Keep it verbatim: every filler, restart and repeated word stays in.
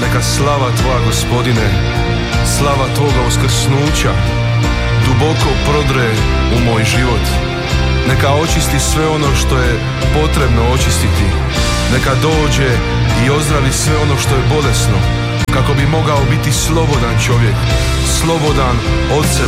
Neka slava Tvoja, Gospodine, slava Tvoga uskrsnuća duboko prodre u moj život. Neka očisti sve ono što je potrebno očistiti. Neka dođe i ozdravi sve ono što je bolesno, kako bi mogao biti slobodan čovjek, slobodan od sebe,